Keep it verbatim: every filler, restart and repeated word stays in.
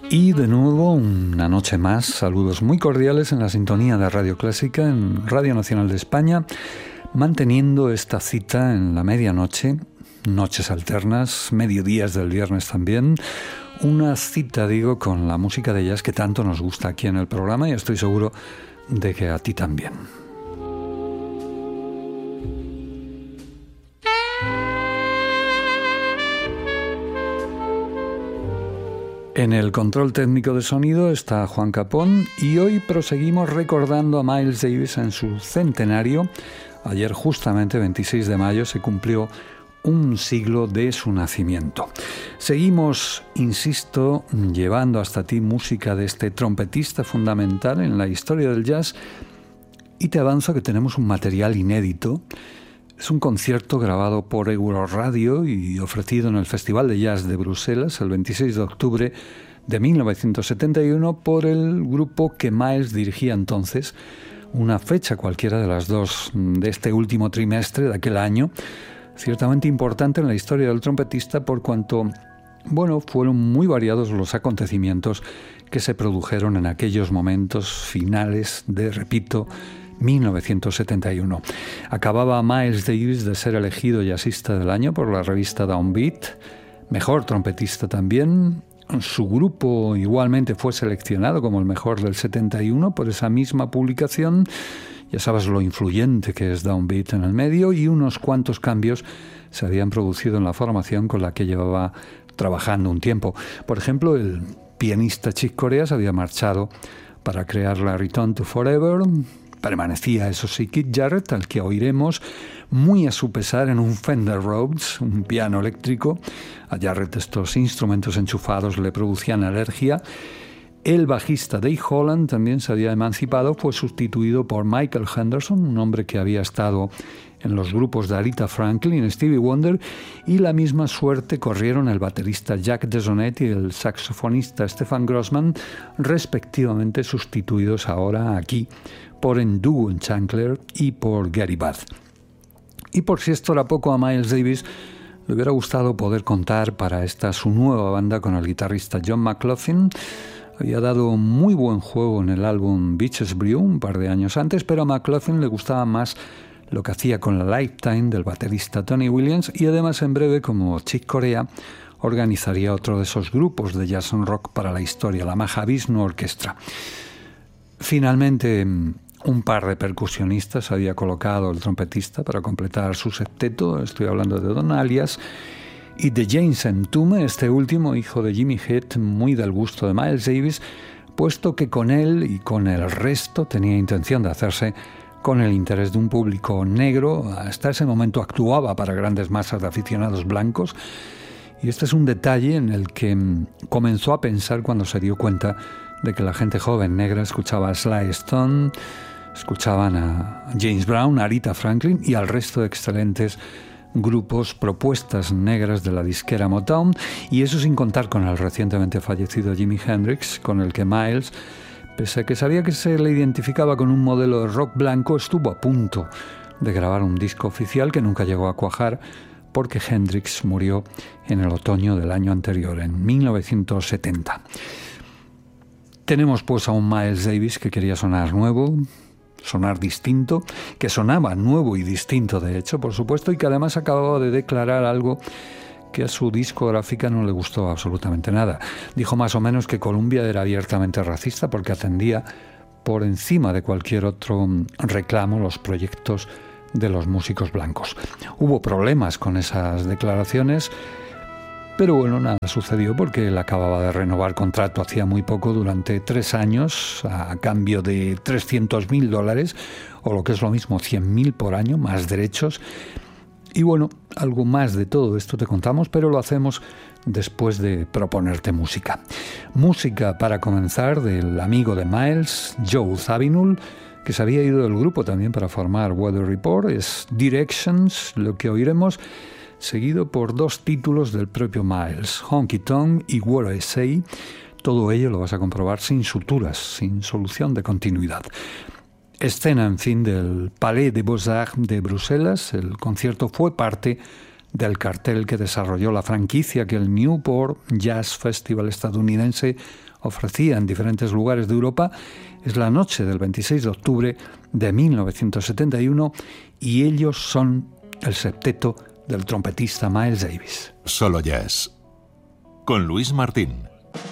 Y de nuevo, una noche más, saludos muy cordiales en la sintonía de Radio Clásica, en Radio Nacional de España, manteniendo esta cita en la medianoche, noches alternas, mediodías del viernes también, una cita, digo, con la música de jazz que tanto nos gusta aquí en el programa y estoy seguro de que a ti también. En el control técnico de sonido está Juan Capón y hoy proseguimos recordando a Miles Davis en su centenario. Ayer, justamente veintiséis de mayo, se cumplió un siglo de su nacimiento. Seguimos, insisto, llevando hasta ti música de este trompetista fundamental en la historia del jazz y te avanzo que tenemos un material inédito. Es un concierto grabado por Euroradio y ofrecido en el Festival de Jazz de Bruselas el veintiséis de octubre de mil novecientos setenta y uno por el grupo que Miles dirigía entonces, una fecha cualquiera de las dos de este último trimestre de aquel año, ciertamente importante en la historia del trompetista por cuanto, bueno, fueron muy variados los acontecimientos que se produjeron en aquellos momentos finales de, repito, mil novecientos setenta y uno. Acababa Miles Davis de ser elegido jazzista del año por la revista Downbeat, mejor trompetista también. Su grupo igualmente fue seleccionado como el mejor del setenta y uno por esa misma publicación. Ya sabes lo influyente que es Downbeat en el medio, y unos cuantos cambios se habían producido en la formación con la que llevaba trabajando un tiempo. Por ejemplo, el pianista Chick Corea se había marchado para crear la Return to Forever. Permanecía, eso sí, Keith Jarrett, al que oiremos muy a su pesar en un Fender Rhodes, un piano eléctrico. A Jarrett estos instrumentos enchufados le producían alergia. El bajista Dave Holland también se había emancipado, fue sustituido por Michael Henderson, un hombre que había estado en los grupos de Aretha Franklin, Stevie Wonder, y la misma suerte corrieron el baterista Jack DeZonet y el saxofonista Stefan Grossman, respectivamente sustituidos ahora aquí por Ndugu Chancellor y por Gary Budd. Y por si esto era poco, a Miles Davis le hubiera gustado poder contar para esta su nueva banda con el guitarrista John McLaughlin. Había dado muy buen juego en el álbum Beaches Brew un par de años antes, pero a McLaughlin le gustaba más lo que hacía con la Lifetime del baterista Tony Williams, y además en breve, como Chick Corea, organizaría otro de esos grupos de jazz and rock para la historia, la Mahavishnu Orchestra. Finalmente, un par de percusionistas había colocado el trompetista para completar su septeto. Estoy hablando de Don Alias y de James Entume, este último hijo de Jimmy Heath, muy del gusto de Miles Davis, puesto que con él y con el resto tenía intención de hacerse con el interés de un público negro. Hasta ese momento actuaba para grandes masas de aficionados blancos, y este es un detalle en el que comenzó a pensar cuando se dio cuenta de que la gente joven negra escuchaba a Sly Stone, escuchaban a James Brown, a Aretha Franklin y al resto de excelentes grupos, propuestas negras de la disquera Motown, y eso sin contar con el recientemente fallecido Jimi Hendrix, con el que Miles, pese a que sabía que se le identificaba con un modelo de rock blanco, estuvo a punto de grabar un disco oficial que nunca llegó a cuajar porque Hendrix murió en el otoño del año anterior, en mil novecientos setenta. Tenemos pues a un Miles Davis que quería sonar nuevo, sonar distinto, que sonaba nuevo y distinto de hecho, por supuesto, y que además acababa de declarar algo que a su discográfica no le gustó absolutamente nada. Dijo más o menos que Columbia era abiertamente racista porque atendía por encima de cualquier otro reclamo los proyectos de los músicos blancos. Hubo problemas con esas declaraciones, pero bueno, nada sucedió porque él acababa de renovar contrato hacía muy poco, durante tres años, a cambio de trescientos mil dólares, o lo que es lo mismo, cien mil por año, más derechos. Y bueno, algo más de todo esto te contamos, pero lo hacemos después de proponerte música. Música, para comenzar, del amigo de Miles, Joe Zawinul, que se había ido del grupo también para formar Weather Report. Es Directions, lo que oiremos, seguido por dos títulos del propio Miles, Honky Tonk y What I Say. Todo ello lo vas a comprobar sin suturas, sin solución de continuidad. Escena, en fin, del Palais des Beaux-Arts de Bruselas. El concierto fue parte del cartel que desarrolló la franquicia que el Newport Jazz Festival estadounidense ofrecía en diferentes lugares de Europa. Es la noche del veintiséis de octubre de mil novecientos setenta y uno y ellos son el septeto del trompetista Miles Davis. Solo Jazz con Luis Martín.